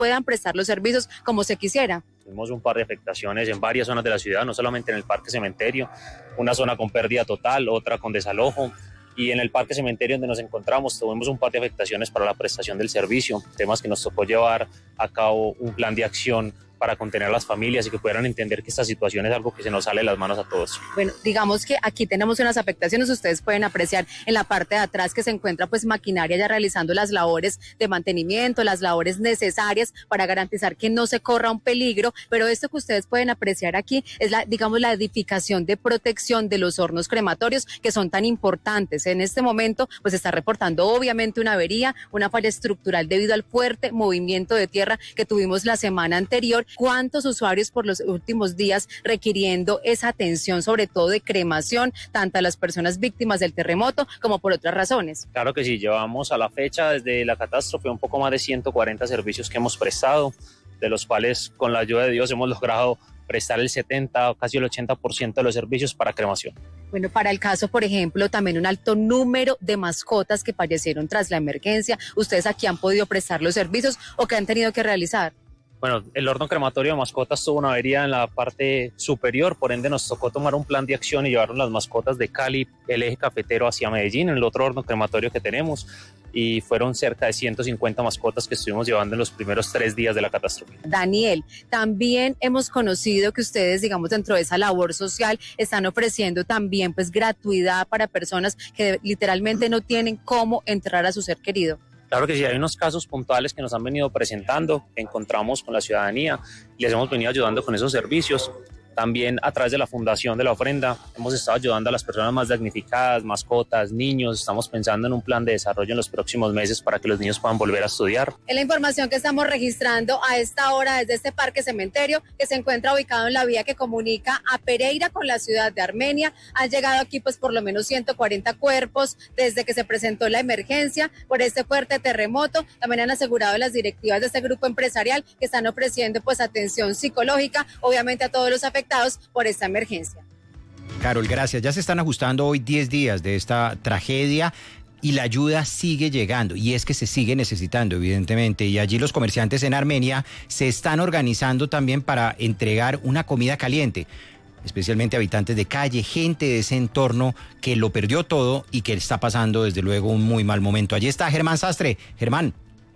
puedan prestar los servicios como se quisiera. Tuvimos un par de afectaciones en varias zonas de la ciudad, no solamente en el Parque Cementerio, una zona con pérdida total, otra con desalojo. Y en el Parque Cementerio donde nos encontramos tuvimos un par de afectaciones para la prestación del servicio, temas que nos tocó llevar a cabo un plan de acción para contener a las familias y que pudieran entender que esta situación es algo que se nos sale de las manos a todos. Bueno, digamos que aquí tenemos unas afectaciones, ustedes pueden apreciar en la parte de atrás que se encuentra pues maquinaria ya realizando las labores de mantenimiento, las labores necesarias para garantizar que no se corra un peligro, pero esto que ustedes pueden apreciar aquí es la edificación de protección de los hornos crematorios que son tan importantes. En este momento pues se está reportando obviamente una avería, una falla estructural debido al fuerte movimiento de tierra que tuvimos la semana anterior. ¿Cuántos usuarios por los últimos días requiriendo esa atención, sobre todo de cremación, tanto a las personas víctimas del terremoto como por otras razones? Claro que sí, llevamos a la fecha desde la catástrofe un poco más de 140 servicios que hemos prestado, de los cuales con la ayuda de Dios hemos logrado prestar el 70 o casi el 80% de los servicios para cremación. Bueno, para el caso, por ejemplo, también un alto número de mascotas que fallecieron tras la emergencia. ¿Ustedes aquí han podido prestar los servicios o qué han tenido que realizar? Bueno, el horno crematorio de mascotas tuvo una avería en la parte superior, por ende nos tocó tomar un plan de acción y llevaron las mascotas de Cali, el eje cafetero hacia Medellín, en el otro horno crematorio que tenemos, y fueron cerca de 150 mascotas que estuvimos llevando en los primeros 3 días de la catástrofe. Daniel, también hemos conocido que ustedes, digamos, dentro de esa labor social, están ofreciendo también pues gratuidad para personas que literalmente no tienen cómo enterrar a su ser querido. Claro que sí, hay unos casos puntuales que nos han venido presentando, que encontramos con la ciudadanía y les hemos venido ayudando con esos servicios. También a través de la Fundación de la Ofrenda hemos estado ayudando a las personas más damnificadas, mascotas, niños. Estamos pensando en un plan de desarrollo en los próximos meses para que los niños puedan volver a estudiar. Es la información que estamos registrando a esta hora desde este Parque Cementerio que se encuentra ubicado en la vía que comunica a Pereira con la ciudad de Armenia. Han llegado aquí pues por lo menos 140 cuerpos desde que se presentó la emergencia por este fuerte terremoto. También han asegurado las directivas de este grupo empresarial que están ofreciendo pues atención psicológica, obviamente a todos los afectados por esta emergencia. Carol, gracias. Ya se están ajustando hoy 10 días de esta tragedia y la ayuda sigue llegando y es que se sigue necesitando, evidentemente. Y allí los comerciantes en Armenia se están organizando también para entregar una comida caliente, especialmente habitantes de calle, gente de ese entorno que lo perdió todo y que está pasando desde luego un muy mal momento. Allí está Germán Sastre. Germán.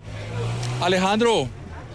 Alejandro,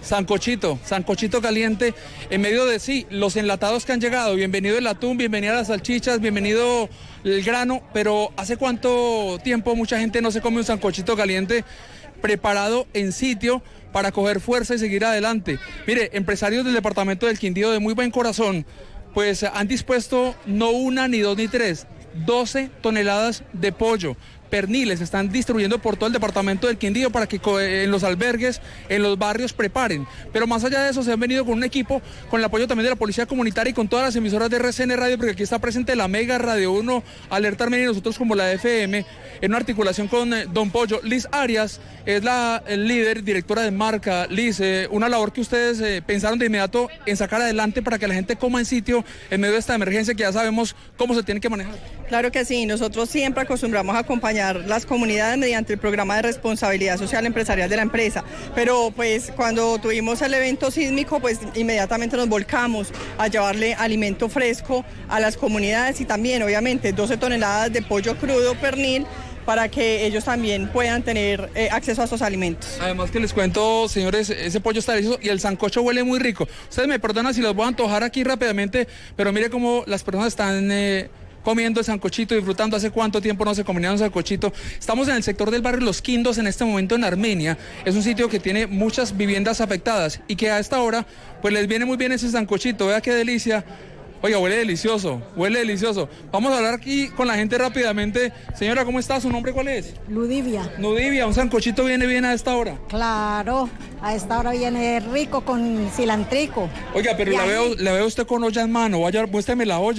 sancochito caliente en medio de los enlatados que han llegado. Bienvenido el atún, bienvenido las salchichas, bienvenido el grano, pero ¿hace cuánto tiempo mucha gente no se come un sancochito caliente preparado en sitio para coger fuerza y seguir adelante? Mire, empresarios del departamento del Quindío de muy buen corazón, pues han dispuesto no una, ni dos, ni tres, 12 toneladas de pollo. Perniles están distribuyendo por todo el departamento del Quindío para que en los albergues, en los barrios preparen. Pero más allá de eso se han venido con un equipo, con el apoyo también de la Policía Comunitaria y con todas las emisoras de RCN Radio, porque aquí está presente la Mega, Radio 1, Alerta Armenia y nosotros como la FM, en una articulación con Don Pollo. Liz Arias es el líder, directora de marca. Liz, una labor que ustedes pensaron de inmediato en sacar adelante para que la gente coma en sitio en medio de esta emergencia que ya sabemos cómo se tiene que manejar. Claro que sí, nosotros siempre acostumbramos a acompañar las comunidades mediante el programa de responsabilidad social empresarial de la empresa, pero pues cuando tuvimos el evento sísmico pues inmediatamente nos volcamos a llevarle alimento fresco a las comunidades y también obviamente 12 toneladas de pollo crudo pernil para que ellos también puedan tener acceso a estos alimentos. Además que les cuento, señores, ese pollo está delicioso y el sancocho huele muy rico. Ustedes me perdonan si los voy a antojar aquí rápidamente, pero mire cómo las personas están comiendo el sancochito, disfrutando. ¿Hace cuánto tiempo no se comía un sancochito? Estamos en el sector del barrio Los Quindos en este momento en Armenia. Es un sitio que tiene muchas viviendas afectadas y que a esta hora pues les viene muy bien ese sancochito. Vea qué delicia. Oiga, huele delicioso, huele delicioso. Vamos a hablar aquí con la gente rápidamente. Señora, ¿cómo está? ¿Su nombre cuál es? Ludivia. Ludivia, ¿un sancochito viene bien a esta hora? Claro, a esta hora viene rico con cilantrico. Oiga, pero la veo usted con olla en mano. Vaya, muéstrame la olla. Es que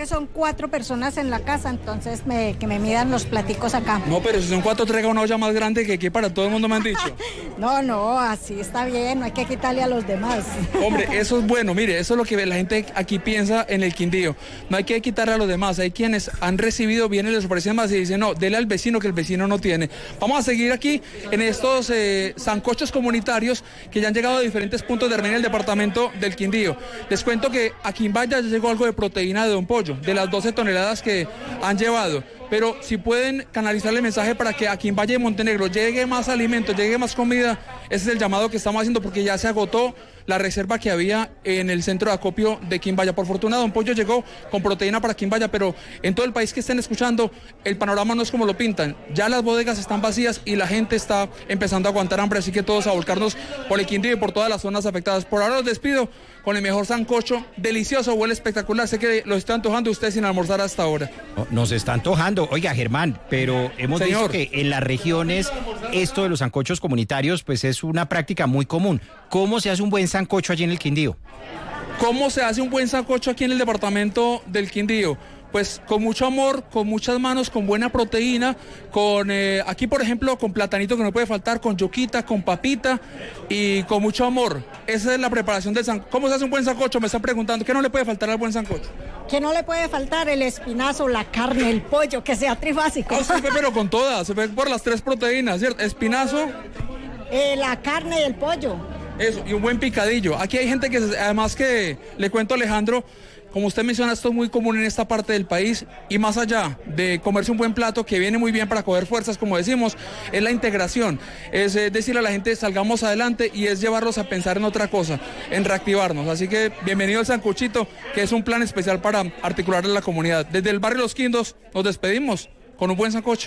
que son 4 personas en la casa, entonces que me midan los platicos acá. No, pero si son 4, traiga una olla más grande que para todo el mundo, me han dicho. No, así está bien, no hay que quitarle a los demás. Hombre, eso es bueno, mire, eso es lo que la gente aquí piensa en el Quindío. No hay que quitarle a los demás, hay quienes han recibido bienes, les ofrecen más y dicen, no, dele al vecino que el vecino no tiene. Vamos a seguir aquí en estos sancochos comunitarios que ya han llegado a diferentes puntos de Armenia, el departamento del Quindío. Les cuento que a Quimbaya ya llegó algo de proteína de Don Pollo, de las 12 toneladas que han llevado. Pero si pueden canalizarle el mensaje para que aquí en Valle de Montenegro llegue más alimento, llegue más comida, ese es el llamado que estamos haciendo porque ya se agotó la reserva que había en el centro de acopio de Quimbaya. Por fortuna, Don Pollo llegó con proteína para Quimbaya, pero en todo el país que estén escuchando, el panorama no es como lo pintan. Ya las bodegas están vacías y la gente está empezando a aguantar hambre, así que todos a volcarnos por el Quindío y por todas las zonas afectadas. Por ahora los despido con el mejor sancocho, delicioso, huele espectacular. Sé que lo está antojando usted sin almorzar hasta ahora. Nos está antojando. Oiga, Germán, pero hemos visto que en las regiones esto de los sancochos comunitarios pues es una práctica muy común. ¿Cómo se hace un buen sancocho allí en el Quindío? ¿Cómo se hace un buen sancocho aquí en el departamento del Quindío? Pues con mucho amor, con muchas manos, con buena proteína, con aquí por ejemplo con platanito que no puede faltar, con yoquita, con papita y con mucho amor. Esa es la preparación del sancocho. ¿Cómo se hace un buen sancocho? Me están preguntando. ¿Qué no le puede faltar al buen sancocho? Que no le puede faltar el espinazo, la carne, el pollo, que sea trifásico. Oh, sí, pero con todas, se ve por las 3 proteínas, ¿cierto? Espinazo. La carne y el pollo. Eso, y un buen picadillo. Aquí hay gente que, además que le cuento a Alejandro, como usted menciona, esto es muy común en esta parte del país y más allá de comerse un buen plato que viene muy bien para coger fuerzas, como decimos, es la integración, es decirle a la gente salgamos adelante y es llevarlos a pensar en otra cosa, en reactivarnos. Así que bienvenido al sancochito, que es un plan especial para articular a la comunidad. Desde el barrio Los Quindos nos despedimos con un buen sancocho.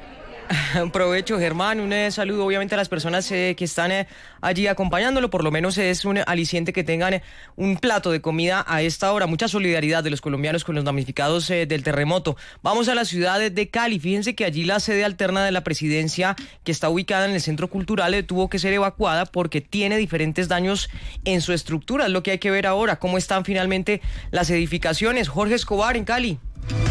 Un provecho, Germán, un saludo obviamente a las personas que están allí acompañándolo, por lo menos es un aliciente que tengan un plato de comida a esta hora. Mucha solidaridad de los colombianos con los damnificados del terremoto. Vamos a la ciudad de Cali. Fíjense que allí la sede alterna de la presidencia, que está ubicada en el centro cultural, tuvo que ser evacuada porque tiene diferentes daños en su estructura. Es lo que hay que ver ahora, cómo están finalmente las edificaciones. Jorge Escobar en Cali.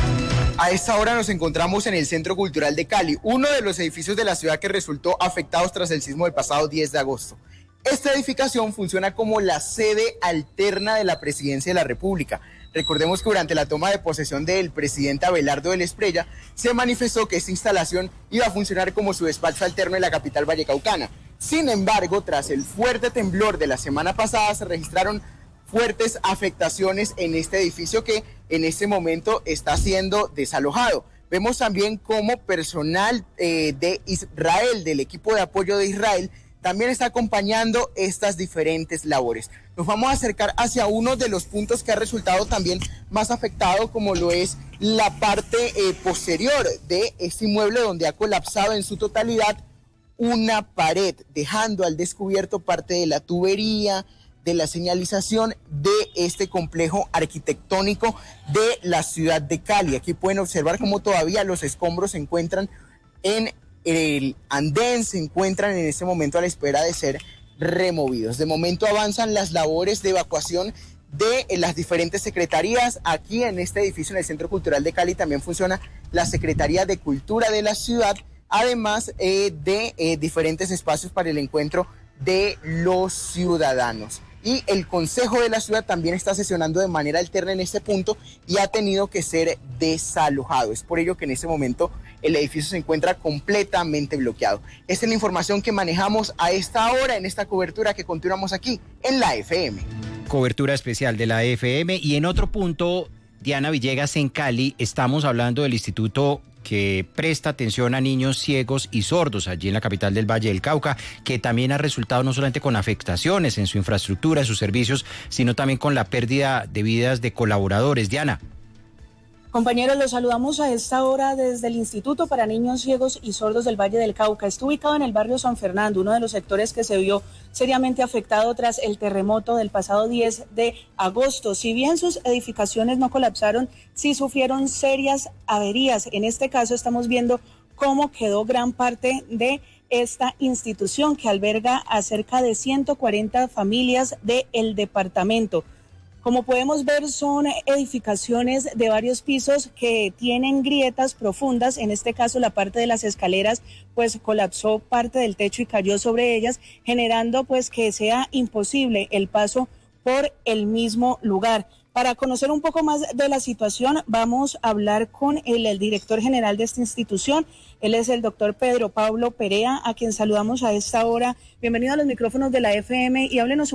A esta hora nos encontramos en el Centro Cultural de Cali, uno de los edificios de la ciudad que resultó afectados tras el sismo del pasado 10 de agosto. Esta edificación funciona como la sede alterna de la Presidencia de la República. Recordemos que durante la toma de posesión del presidente Abelardo del Esprella, se manifestó que esta instalación iba a funcionar como su despacho alterno en la capital vallecaucana. Sin embargo, tras el fuerte temblor de la semana pasada, se registraron fuertes afectaciones en este edificio que en este momento está siendo desalojado. Vemos también cómo personal de Israel, del equipo de apoyo de Israel, también está acompañando estas diferentes labores. Nos vamos a acercar hacia uno de los puntos que ha resultado también más afectado, como lo es la parte posterior de este inmueble, donde ha colapsado en su totalidad una pared, dejando al descubierto parte de la tubería, de la señalización de este complejo arquitectónico de la ciudad de Cali. Aquí pueden observar cómo todavía los escombros se encuentran en el andén, se encuentran en este momento a la espera de ser removidos. De momento avanzan las labores de evacuación de las diferentes secretarías. Aquí en este edificio, en el Centro Cultural de Cali, también funciona la Secretaría de Cultura de la ciudad, además de diferentes espacios para el encuentro de los ciudadanos. Y el Consejo de la Ciudad también está sesionando de manera alterna en este punto y ha tenido que ser desalojado. Es por ello que en este momento el edificio se encuentra completamente bloqueado. Esta es la información que manejamos a esta hora en esta cobertura que continuamos aquí en la FM. Cobertura especial de la FM. Y en otro punto, Diana Villegas, en Cali, estamos hablando del instituto que presta atención a niños ciegos y sordos allí en la capital del Valle del Cauca, que también ha resultado no solamente con afectaciones en su infraestructura, en sus servicios, sino también con la pérdida de vidas de colaboradores. Diana. Compañeros, los saludamos a esta hora desde el Instituto para Niños Ciegos y Sordos del Valle del Cauca. Está ubicado en el barrio San Fernando, uno de los sectores que se vio seriamente afectado tras el terremoto del pasado 10 de agosto. Si bien sus edificaciones no colapsaron, sí sufrieron serias averías. En este caso estamos viendo cómo quedó gran parte de esta institución que alberga a cerca de 140 familias del departamento. Como podemos ver, son edificaciones de varios pisos que tienen grietas profundas. En este caso, la parte de las escaleras pues colapsó parte del techo y cayó sobre ellas, generando pues que sea imposible el paso por el mismo lugar. Para conocer un poco más de la situación, vamos a hablar con el director general de esta institución. Él es el doctor Pedro Pablo Perea, a quien saludamos a esta hora. Bienvenido a los micrófonos de la FM y háblenos